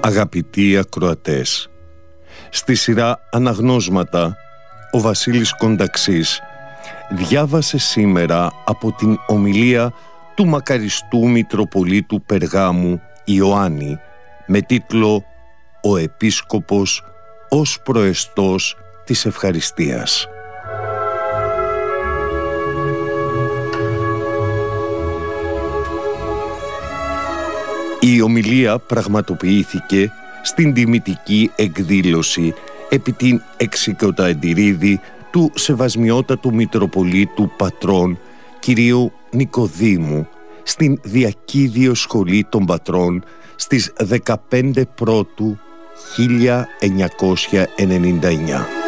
Αγαπητοί ακροατές, στη σειρά Αναγνώσματα, ο Βασίλης Κονταξής διάβασε σήμερα από την ομιλία του μακαριστού Μητροπολίτου Περγάμου Ιωάννη με τίτλο «Ο Επίσκοπος ως προεστός της Ευχαριστίας». Η ομιλία πραγματοποιήθηκε στην τιμητική εκδήλωση επί την 60η του Σεβασμιότατου Μητροπολίτου Πατρών κυρίου Νικοδήμου στην Διακίδιο Σχολή των Πατρών στις 15 Πρώτου 1999.